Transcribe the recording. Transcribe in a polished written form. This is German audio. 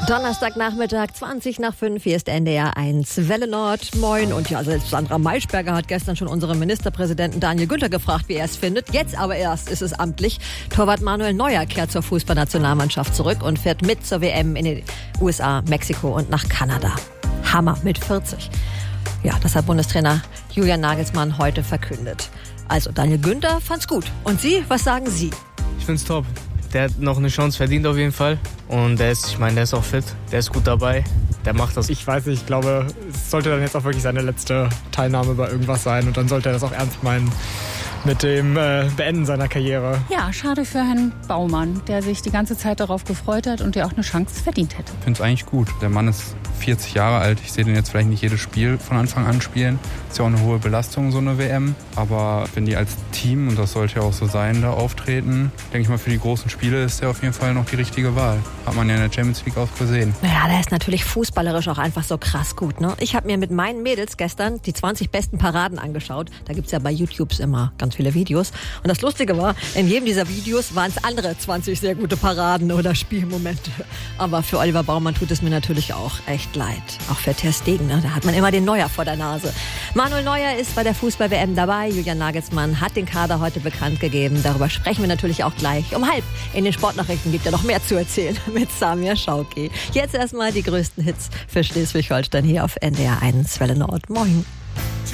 Donnerstagnachmittag, 5:20. Hier ist NDR 1 Welle Nord. Moin. Und ja, selbst Sandra Maischberger hat gestern schon unseren Ministerpräsidenten Daniel Günther gefragt, wie er es findet. Jetzt aber erst ist es amtlich. Torwart Manuel Neuer kehrt zur Fußballnationalmannschaft zurück und fährt mit zur WM in den USA, Mexiko und nach Kanada. Hammer, mit 40. Ja, das hat Bundestrainer Julian Nagelsmann heute verkündet. Also Daniel Günther fand's gut. Und Sie, was sagen Sie? Ich find's top. Der hat noch eine Chance verdient auf jeden Fall. Und der ist auch fit. Der ist gut dabei. Der macht das. Ich weiß nicht, ich glaube, es sollte dann jetzt auch wirklich seine letzte Teilnahme bei irgendwas sein. Und dann sollte er das auch ernst meinen mit dem Beenden seiner Karriere. Ja, schade für Herrn Baumann, der sich die ganze Zeit darauf gefreut hat und der auch eine Chance verdient hätte. Ich finde es eigentlich gut. Der Mann ist 40 Jahre alt. Ich sehe den jetzt vielleicht nicht jedes Spiel von Anfang an spielen. Ist ja auch eine hohe Belastung, so eine WM. Aber wenn die als Team, und das sollte ja auch so sein, da auftreten, denke ich mal, für die großen Spiele ist der auf jeden Fall noch die richtige Wahl. Hat man ja in der Champions League auch gesehen. Naja, der ist natürlich fußballerisch auch einfach so krass gut, ne? Ich habe mir mit meinen Mädels gestern die 20 besten Paraden angeschaut. Da gibt's ja bei YouTube immer ganz viele Videos. Und das Lustige war, in jedem dieser Videos waren es andere 20 sehr gute Paraden oder Spielmomente. Aber für Oliver Baumann tut es mir natürlich auch echt leid. Auch für Ter Stegen, ne? Da hat man immer den Neuer vor der Nase. Manuel Neuer ist bei der Fußball-WM dabei. Julian Nagelsmann hat den Kader heute bekannt gegeben. Darüber sprechen wir natürlich auch gleich um 12:30. In den Sportnachrichten gibt ja noch mehr zu erzählen mit Samir Schauki. Jetzt erstmal die größten Hits für Schleswig-Holstein hier auf NDR 1 Welle Nord. Moin.